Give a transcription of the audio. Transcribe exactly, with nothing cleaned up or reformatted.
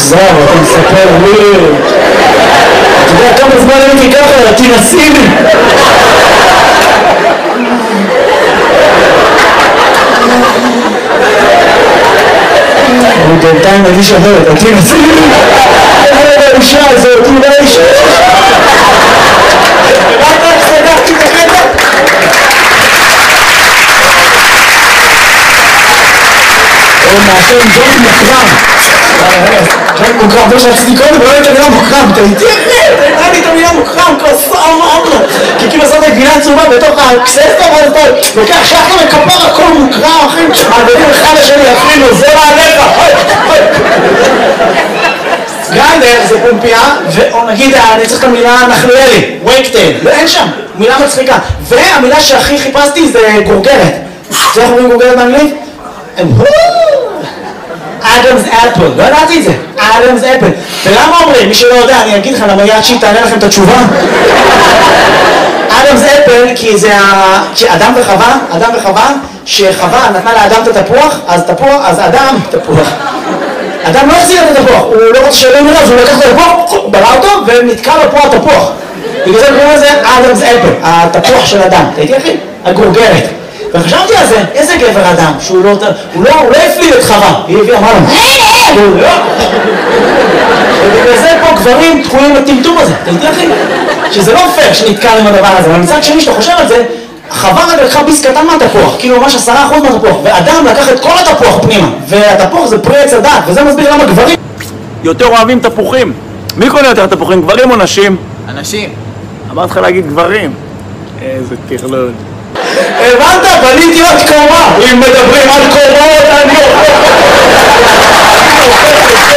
מאוכזב, אתה מספר לי. אתה יודע כמה זמן הייתי ככה, תנסי לי. אני בינתיים מרגיש אחרת, תנסי לי. איזה האישה הזאת, אולי האישה. ובאת איך סגרתי את החדר? או מאשר ג'ון מוקרם. ג'ון מוקרם, זה שעשיתי קודם, ולא הייתה מילה מוקרם. אתה איתי אחרי, אתה הייתה לי את המילה מוקרם, כוסה אמרנו. כי כאילו עשת גבינה צהובה בתוך הקססטה, ואז אתה לוקח שחר וכפר הכל מוקרם, אחי. מעבירים אחד לשני, אפילו, זה מעליך. גרנדר זה פומפיה, ונגיד, אני צריך את המילה נחלואלי, וייקטייל, ואין שם, מילה מצחיקה. והמילה שהכי חיפשתי זה גורגרת. זה איך אומרים גורגרת באנגלית? אדמס אפל, לא ידעתי את זה, אדמס אפל. ולמה אומרים? מי שלא יודע, אני אגיד לך, למה יד שהיא תענה לכם את התשובה. אדמס אפל, כי זה ה... אדם וחווה, אדם וחווה, שחווה נתנה לאדם את התפוח, אז תפוח, אז אדם, תפוח. אדם לא החזיר את התפוח, הוא לא רוצה שאלה מראה, אז הוא לקח את התפוח, ברא אותו, ונתקע לו פה התפוח. בגלל זה קוראים לזה אדמס אפל, התפוח של אדם. אתה איתי אחי? הגורגרת. וחשבתי על זה, איזה גבר אדם, שהוא לא, הוא לא, הוא לא הפליל את חווה, היא הביאה, אמרה לו, הוא לא. ובגלל זה פה גברים תקועים לטמטום הזה, אתה איתי אחי? שזה לא פייר שנתקע עם הדבר הזה, אבל מצד שני שאתה חושב על זה, חווה רגע לקחה ביס קטן מהתפוח, כאילו ממש עשרה אחוז מהתפוח, ואדם לקח את כל התפוח פנימה, והתפוח זה פרי עץ הדעת, וזה מסביר למה גברים יותר אוהבים תפוחים. מי קונה יותר תפוחים, גברים או נשים? אנשים. אמרת לך להגיד גברים. איזה תכלול. הבנת? בניתי עוד קומה. אם מדברים על קומות, אני אוכל.